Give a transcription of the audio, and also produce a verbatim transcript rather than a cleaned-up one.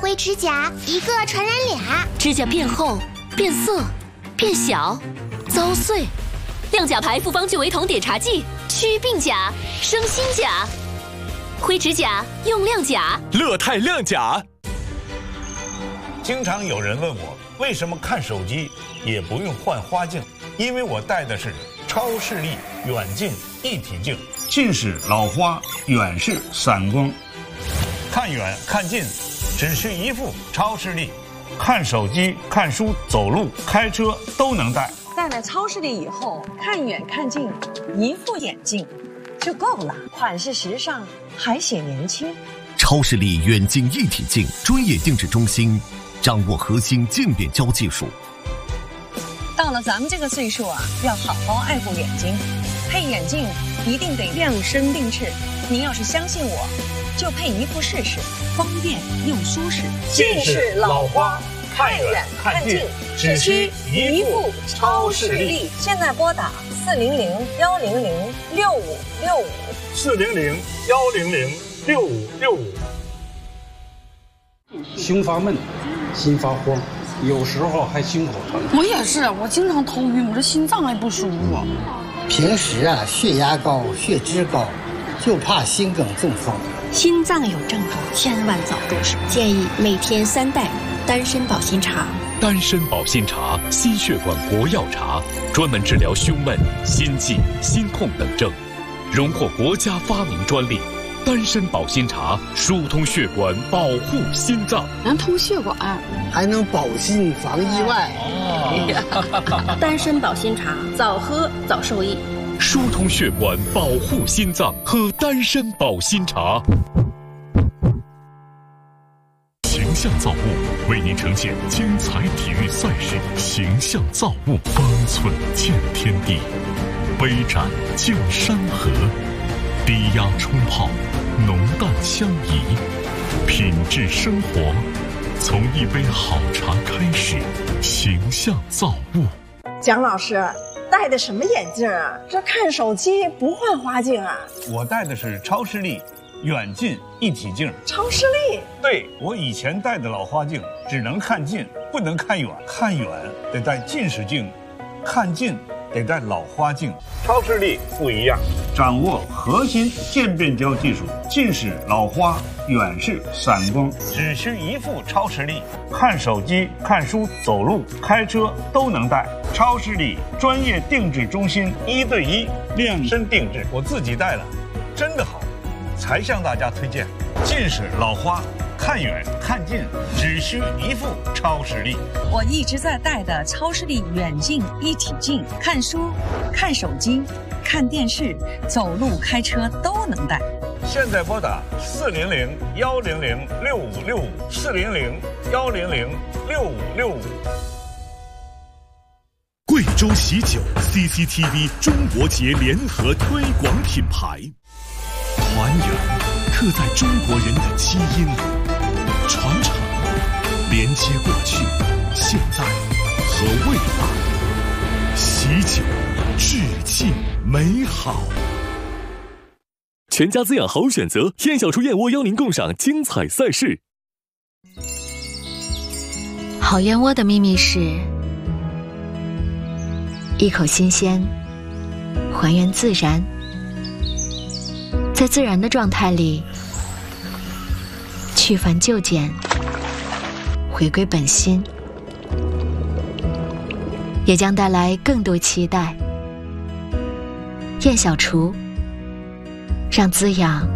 灰指甲，一个传染俩。 指甲变厚、变色、变小、遭碎。亮甲牌复方聚维酮碘茶剂，祛病甲，生新甲。灰指甲用亮甲， 乐泰亮甲。 经常有人问我，为什么看手机也不用换花镜？因为我戴的是超视力远近一体镜，近视、老花、远视、散光，看远看近只需一副超视力，看手机、看书、走路、开车都能戴。 戴了超视力以后，看远看近，一副眼镜就够了，款式时尚，还显年轻。 超视力远近一体镜专业定制中心，掌握核心渐变焦技术。 到了咱们这个岁数啊，要好好爱护眼睛，配眼镜一定得量身定制。您要是相信我，就配一副试试，方便又舒适。 近视、老花，看远看近，只需一副超视力。 现在拨打四零零幺零零六五六五， 四零零幺零零六五六五。 胸发闷，心发慌，有时候还心口疼。 我也是，我经常头晕，我这心脏还不舒服。 平时啊，血压高、血脂高，就怕心梗中风。 心脏有症状，千万早重视。建议每天三袋丹参保心茶。 丹参保心茶，心血管国药茶，专门治疗胸闷、心悸、心痛等症，荣获国家发明专利。丹参保心茶疏通血管，保护心脏， 能通血管， 还能保心防意外。 哦、丹参保心茶，早喝早受益。 疏通血管，保护心脏，喝丹参保心茶。形象造物为您呈现精彩体育赛事，形象造物，方寸见天地，杯盏见山河。低压冲泡，浓淡相宜，品质生活，从一杯好茶开始。形象造物。 蒋老师戴的什么眼镜啊？这看手机不换花镜啊？ 我戴的是超视力远近一体镜。 超视力？ 对，我以前戴的老花镜只能看近，不能看远，看远得戴近视镜，看近得戴老花镜。超视力不一样，掌握核心渐变焦技术，近视、老花、远视、散光，只需一副超视力，看手机、看书、走路、开车都能戴。超视力专业定制中心，一对一量身定制，我自己戴了，真的好，才向大家推荐。近视、老花，看远看近只需一副超视力。 我一直在戴的超视力远近一体镜，看书、看手机、看电视、走路、开车都能戴。 现在拨打四零零幺零零六五六五，四零零幺零零六五六五。 贵州喜酒 C C T V 中国节联合推广品牌，团圆刻在中国人的基因里，传承连接过去、现在和未来，喜酒致敬美好。全家滋养好选择，燕小厨燕窝邀您共赏精彩赛事。 好燕窝的秘密是一口新鲜，还原自然，在自然的状态里去繁就简，回归本心，也将带来更多期待。燕小厨，让滋养